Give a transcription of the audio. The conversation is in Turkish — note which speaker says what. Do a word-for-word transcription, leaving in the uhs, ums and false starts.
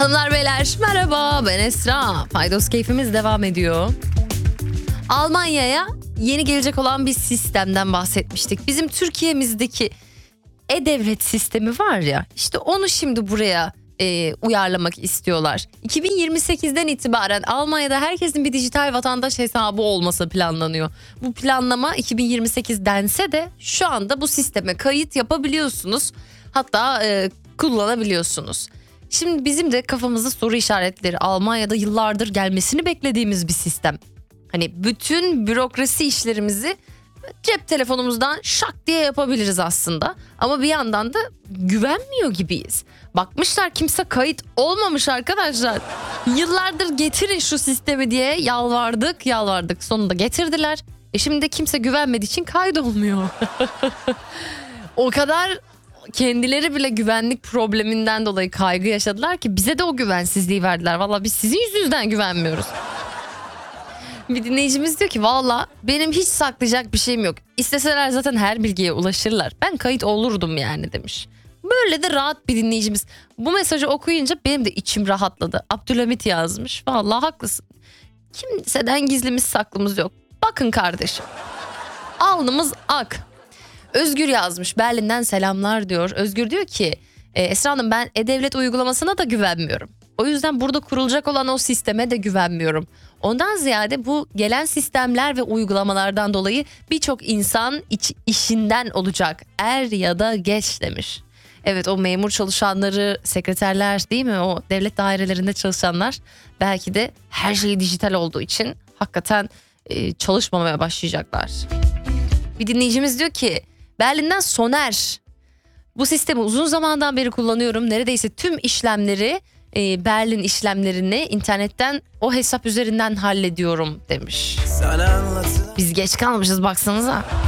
Speaker 1: Hanımlar beyler merhaba, ben Esra. Faydos keyfimiz devam ediyor. Almanya'ya yeni gelecek olan bir sistemden bahsetmiştik. Bizim Türkiye'mizdeki e-devlet sistemi var ya, işte onu şimdi buraya e, uyarlamak istiyorlar. iki bin yirmi sekizden itibaren Almanya'da herkesin bir dijital vatandaş hesabı olması planlanıyor. Bu planlama iki bin yirmi sekiz dense de şu anda bu sisteme kayıt yapabiliyorsunuz. Hatta e, kullanabiliyorsunuz. Şimdi bizim de kafamızda soru işaretleri. Almanya'da yıllardır gelmesini beklediğimiz bir sistem. Hani bütün bürokrasi işlerimizi cep telefonumuzdan şak diye yapabiliriz aslında. Ama bir yandan da güvenmiyor gibiyiz. Bakmışlar kimse kayıt olmamış arkadaşlar. Yıllardır getirin şu sistemi diye yalvardık yalvardık. Sonunda getirdiler. E şimdi de kimse güvenmediği için kaydolmuyor. O kadar kendileri bile güvenlik probleminden dolayı kaygı yaşadılar ki bize de o güvensizliği verdiler. Valla biz sizin yüzünüzden güvenmiyoruz. Bir dinleyicimiz diyor ki valla benim hiç saklayacak bir şeyim yok. İsteseler zaten her bilgiye ulaşırlar. Ben kayıt olurdum yani demiş. Böyle de rahat bir dinleyicimiz. Bu mesajı okuyunca benim de içim rahatladı. Abdülhamit yazmış. Valla haklısın. Kimseden gizlimiz saklımız yok. Bakın kardeşim. Alnımız ak. Özgür yazmış. Berlin'den selamlar diyor. Özgür diyor ki Esra Hanım ben e-devlet uygulamasına da güvenmiyorum. O yüzden burada kurulacak olan o sisteme de güvenmiyorum. Ondan ziyade bu gelen sistemler ve uygulamalardan dolayı birçok insan iç, işinden olacak. Er ya da geç demiş. Evet, o memur çalışanları, sekreterler değil mi? O devlet dairelerinde çalışanlar belki de her şey dijital olduğu için hakikaten e, çalışmamaya başlayacaklar. Bir dinleyicimiz diyor ki Berlin'den Soner. Bu sistemi uzun zamandan beri kullanıyorum. Neredeyse tüm işlemleri e, Berlin işlemlerini internetten o hesap üzerinden hallediyorum demiş. Biz geç kalmışız baksanıza.